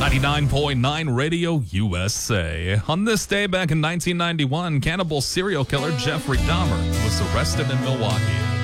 99.9 Radio USA. On this day back in 1991, cannibal serial killer Jeffrey Dahmer was arrested in Milwaukee.